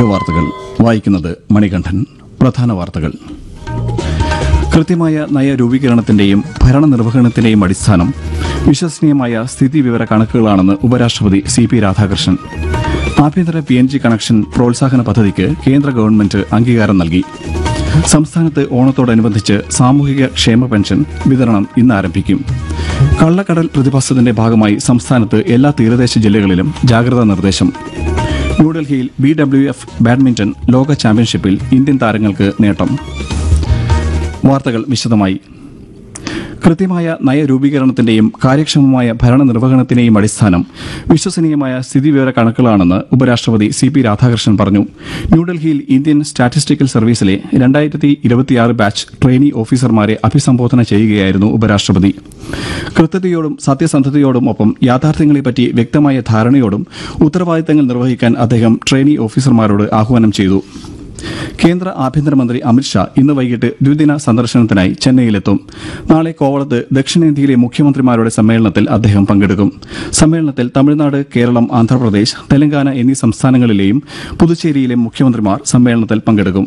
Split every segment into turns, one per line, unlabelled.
വാർത്തകൾ വായിക്കുന്നത് മണികണ്ഠൻ. പ്രധാന വാർത്തകൾ. കൃത്യമായ നയരൂപീകരണത്തിന്റെയും ഭരണനിർവഹണത്തിന്റെയും അടിസ്ഥാനം വിശ്വസനീയമായ സ്ഥിതിവിവര കണക്കുകളാണെന്ന് ഉപരാഷ്ട്രപതി CP രാധാകൃഷ്ണൻ. ആഭ്യന്തര PNG കണക്ഷൻ പ്രോത്സാഹന പദ്ധതിക്ക് കേന്ദ്ര ഗവൺമെന്റ് അംഗീകാരം നൽകി. സംസ്ഥാനത്ത് ഓണത്തോടനുബന്ധിച്ച് സാമൂഹിക ക്ഷേമ പെൻഷൻ വിതരണം ഇന്ന് ആരംഭിക്കും. കള്ളക്കടൽ പ്രതിഭാസത്തിന്റെ ഭാഗമായി സംസ്ഥാനത്ത് എല്ലാ തീരദേശ ജില്ലകളിലും ജാഗ്രതാ നിർദ്ദേശം. ന്യൂഡൽഹിയിൽ BWF ബാഡ്മിന്റൺ ലോക ചാമ്പ്യൻഷിപ്പിൽ ഇന്ത്യൻ താരങ്ങൾക്ക് നേട്ടം. വാർത്തകൾ വിശദമായി. കൃത്യമായ നയരൂപീകരണത്തിന്റെയും കാര്യക്ഷമമായ ഭരണനിർവഹണത്തിന്റെയും അടിസ്ഥാനം വിശ്വസനീയമായ സ്ഥിതിവിവര കണക്കുകളാണെന്ന് ഉപരാഷ്ട്രപതി CP രാധാകൃഷ്ണൻ പറഞ്ഞു. ന്യൂഡൽഹിയിൽ ഇന്ത്യൻ സ്റ്റാറ്റിസ്റ്റിക്കൽ സർവീസിലെ 2026 ബാച്ച് ട്രെയിനി ഓഫീസർമാരെ അഭിസംബോധന ചെയ്യുകയായിരുന്നു ഉപരാഷ്ട്രപതി. കൃത്യതയോടും സത്യസന്ധതയോടും ഒപ്പം യാഥാർത്ഥ്യങ്ങളെപ്പറ്റി വ്യക്തമായ ധാരണയോടും ഉത്തരവാദിത്തങ്ങൾ നിർവഹിക്കാൻ അദ്ദേഹം ട്രെയിനി ഓഫീസർമാരോട് ആഹ്വാനം ചെയ്തു. കേന്ദ്ര ആഭ്യന്തരമന്ത്രി അമിത്ഷാ ഇന്ന് വൈകിട്ട് ദ്വിദിന സന്ദർശനത്തിനായി ചെന്നൈയിലെത്തും. നാളെ കോവളത്ത് ദക്ഷിണേന്ത്യയിലെ മുഖ്യമന്ത്രിമാരുടെ സമ്മേളനത്തിൽ അദ്ദേഹം പങ്കെടുക്കും. സമ്മേളനത്തിൽ തമിഴ്നാട്, കേരളം, ആന്ധ്രാപ്രദേശ്, തെലങ്കാന എന്നീ സംസ്ഥാനങ്ങളിലെയും പുതുച്ചേരിയിലെയും മുഖ്യമന്ത്രിമാർ സമ്മേളനത്തിൽ പങ്കെടുക്കും.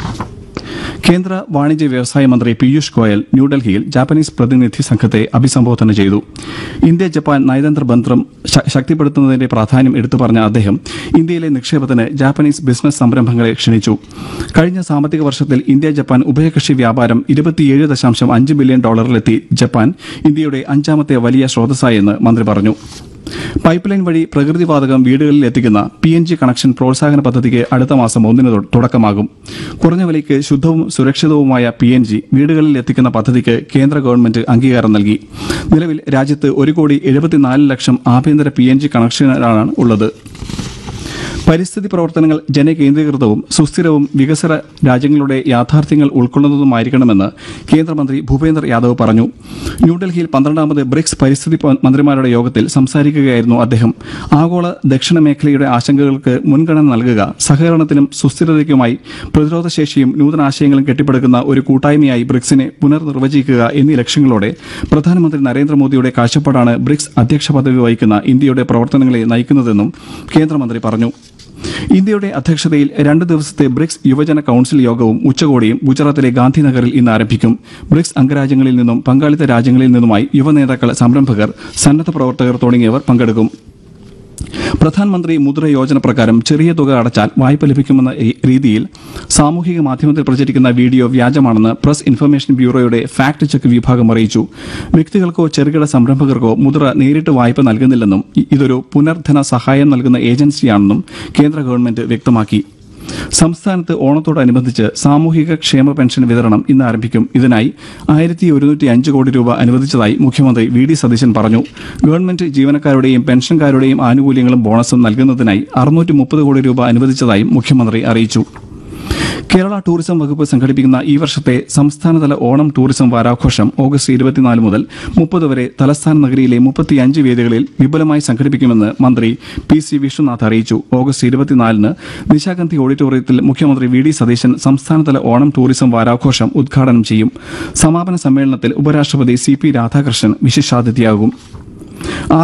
കേന്ദ്ര വാണിജ്യ വ്യവസായ മന്ത്രി പീയൂഷ് ഗോയൽ ന്യൂഡൽഹിയിൽ ജാപ്പനീസ് പ്രതിനിധി സംഘത്തെ അഭിസംബോധന ചെയ്തു. ഇന്ത്യ ജപ്പാൻ നയതന്ത്ര ബന്ധം ശക്തിപ്പെടുത്തുന്നതിന്റെ പ്രാധാന്യം എടുത്തു പറഞ്ഞ അദ്ദേഹം ഇന്ത്യയിലെ നിക്ഷേപത്തിന് ജാപ്പനീസ് ബിസിനസ് സംരംഭങ്ങളെ ക്ഷണിച്ചു. കഴിഞ്ഞ സാമ്പത്തിക വർഷത്തിൽ ഇന്ത്യ ജപ്പാൻ ഉഭയകക്ഷി വ്യാപാരം $27.5 ബില്യൺ ജപ്പാൻ ഇന്ത്യയുടെ അഞ്ചാമത്തെ വലിയ സ്രോതസ്സായെന്ന് മന്ത്രി പറഞ്ഞു. പൈപ്പ് ലൈൻ വഴി പ്രകൃതിവാതകം വീടുകളിൽ എത്തിക്കുന്ന PNG കണക്ഷൻ പ്രോത്സാഹന പദ്ധതിക്ക് അടുത്ത മാസം 1 തുടക്കമാകും. കുറഞ്ഞ വിലയ്ക്ക് ശുദ്ധവും സുരക്ഷിതവുമായ PNG വീടുകളിൽ എത്തിക്കുന്ന പദ്ധതിക്ക് കേന്ദ്ര ഗവൺമെന്റ് അംഗീകാരം നൽകി. നിലവിൽ രാജ്യത്ത് 1,74,00,000 ആഭ്യന്തര PNG കണക്ഷനുകളാണ് ഉള്ളത്. പരിസ്ഥിതി പ്രവർത്തനങ്ങൾ ജനകേന്ദ്രീകൃതവും സുസ്ഥിരവും വികസന രാജ്യങ്ങളുടെ യാഥാർത്ഥ്യങ്ങൾ ഉൾക്കൊള്ളുന്നതുമായിരിക്കണമെന്ന് കേന്ദ്രമന്ത്രി ഭൂപേന്ദ്ര യാദവ് പറഞ്ഞു. ന്യൂഡൽഹിയിൽ 12ാമത് ബ്രിക്സ് പരിസ്ഥിതി മന്ത്രിമാരുടെ യോഗത്തിൽ സംസാരിക്കുകയായിരുന്നു അദ്ദേഹം. ആഗോള ദക്ഷിണ മേഖലയുടെ ആശങ്കകൾക്ക് മുൻഗണന നൽകുക, സഹകരണത്തിനും സുസ്ഥിരതയ്ക്കുമായി പ്രതിരോധശേഷിയും നൂതനാശയങ്ങളും കെട്ടിപ്പടുക്കുന്ന ഒരു കൂട്ടായ്മയായി ബ്രിക്സിനെ പുനർനിർവചിക്കുക എന്നീ ലക്ഷ്യങ്ങളോടെ പ്രധാനമന്ത്രി നരേന്ദ്രമോദിയുടെ കാഴ്ചപ്പാടാണ് ബ്രിക്സ് അധ്യക്ഷ പദവി വഹിക്കുന്ന ഇന്ത്യയുടെ പ്രവർത്തനങ്ങളെ നയിക്കുന്നതെന്നും കേന്ദ്രമന്ത്രി പറഞ്ഞു. ഇന്ത്യയുടെ അധ്യക്ഷതയിൽ 2 ദിവസത്തെ ബ്രിക്സ് യുവജന കൌൺസിൽ യോഗവും ഉച്ചകോടിയും ഗുജറാത്തിലെ ഗാന്ധിനഗറിൽ ഇന്ന് ആരംഭിക്കും. ബ്രിക്സ് അംഗരാജ്യങ്ങളിൽ നിന്നും പങ്കാളിത്ത രാജ്യങ്ങളിൽ നിന്നുമായി യുവനേതാക്കൾ, സംരംഭകർ, സന്നദ്ധ പ്രവർത്തകർ തുടങ്ങിയവർ പങ്കെടുക്കും. പ്രധാനമന്ത്രി മുദ്ര യോജന പ്രകാരം ചെറിയ തുക അടച്ചാൽ വായ്പ ലഭിക്കുമെന്ന രീതിയിൽ സാമൂഹിക മാധ്യമത്തിൽ പ്രചരിക്കുന്ന വീഡിയോ വ്യാജമാണെന്ന് പ്രസ് ഇൻഫർമേഷൻ ബ്യൂറോയുടെ ഫാക്ട് ചെക്ക് വിഭാഗം അറിയിച്ചു. വ്യക്തികൾക്കോ ചെറുകിട സംരംഭകർക്കോ മുദ്ര നേരിട്ട് വായ്പ നൽകുന്നില്ലെന്നും ഇതൊരു പുനർധന സഹായം നൽകുന്ന ഏജൻസിയാണെന്നും കേന്ദ്ര ഗവൺമെന്റ് വ്യക്തമാക്കി. സംസ്ഥാനത്ത് ഓണത്തോടനുബന്ധിച്ച് സാമൂഹിക ക്ഷേമ പെൻഷൻ വിതരണം ഇന്ന് ആരംഭിക്കും. ഇതിനായി 1,105 കോടി രൂപ അനുവദിച്ചതായി മുഖ്യമന്ത്രി VD സതീശൻ പറഞ്ഞു. ഗവൺമെന്റ് ജീവനക്കാരുടെയും പെൻഷൻകാരുടെയും ആനുകൂല്യങ്ങളും ബോണസും നൽകുന്നതിനായി 630 കോടി രൂപ അനുവദിച്ചതായും മുഖ്യമന്ത്രി അറിയിച്ചു. കേരള ടൂറിസം വകുപ്പ് സംഘടിപ്പിക്കുന്ന ഈ വർഷത്തെ സംസ്ഥാനതല ഓണം ടൂറിസം വാരാഘോഷം ഓഗസ്റ്റ് 24 മുതൽ 30 വരെ തലസ്ഥാന നഗരിയിലെ 35 വേദികളിൽ വിപുലമായി സംഘടിപ്പിക്കുമെന്ന് മന്ത്രി PC വിഷ്ണുനാഥ് അറിയിച്ചു. ഓഗസ്റ്റ് 24 നിശാഗന്ധി ഓഡിറ്റോറിയത്തിൽ മുഖ്യമന്ത്രി VD സതീശൻ സംസ്ഥാനതല ഓണം ടൂറിസം വാരാഘോഷം ഉദ്ഘാടനം ചെയ്യും. സമാപന സമ്മേളനത്തിൽ ഉപരാഷ്ട്രപതി CP രാധാകൃഷ്ണൻ വിശിഷ്ടാതിഥിയാകും.